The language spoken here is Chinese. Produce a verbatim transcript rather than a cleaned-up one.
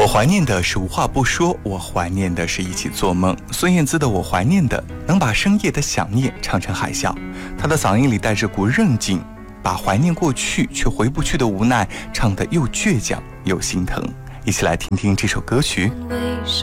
怀念的是无话不说，我怀念的是一起做梦。孙燕姿的《我怀念的》能把深夜的想念唱成海啸，她的嗓音里带着股韧劲，把怀念过去却回不去的无奈唱得又倔强又心疼。一起来听听这首歌曲。